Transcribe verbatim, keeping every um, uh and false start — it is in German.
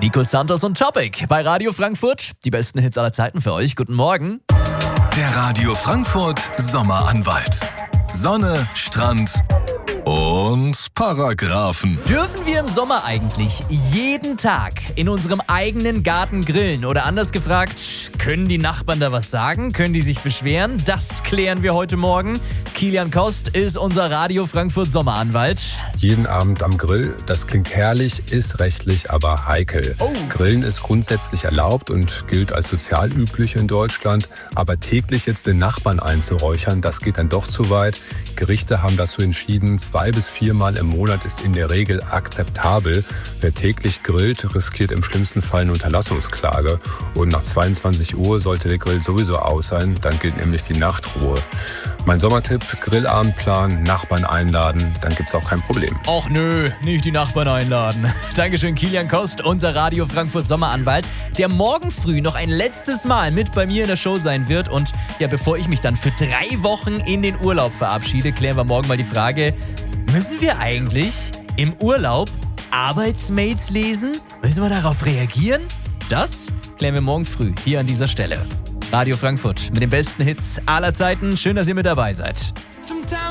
Nico Santos und Topic bei Radio Frankfurt. Die besten Hits aller Zeiten für euch. Guten Morgen. Der Radio Frankfurt Sommeranwalt. Sonne, Strand und Paragraphen. Dürfen wir im Sommer eigentlich jeden Tag in unserem eigenen Garten grillen? Oder anders gefragt, können die Nachbarn da was sagen? Können die sich beschweren? Das klären wir heute Morgen. Kilian Kost ist unser Radio Frankfurt Sommeranwalt. Jeden Abend am Grill, das klingt herrlich, ist rechtlich aber heikel. Oh. Grillen ist grundsätzlich erlaubt und gilt als sozial üblich in Deutschland. Aber täglich jetzt den Nachbarn einzuräuchern, das geht dann doch zu weit. Gerichte haben dazu entschieden, zwei bis viermal im Monat ist in der Regel akzeptabel. Wer täglich grillt, riskiert im schlimmsten Fall eine Unterlassungsklage. Und nach zweiundzwanzig Uhr sollte der Grill sowieso aus sein, dann gilt nämlich die Nachtruhe. Mein Sommertipp, Grillabendplan, Nachbarn einladen, dann gibt's auch kein Problem. Och nö, nicht die Nachbarn einladen. Dankeschön, Kilian Kost, unser Radio Frankfurt Sommeranwalt, der morgen früh noch ein letztes Mal mit bei mir in der Show sein wird. Und ja, bevor ich mich dann für drei Wochen in den Urlaub verabschiede, klären wir morgen mal die Frage, müssen wir eigentlich im Urlaub Arbeitsmails lesen? Müssen wir darauf reagieren? Das klären wir morgen früh hier an dieser Stelle. Radio Frankfurt mit den besten Hits aller Zeiten. Schön, dass ihr mit dabei seid.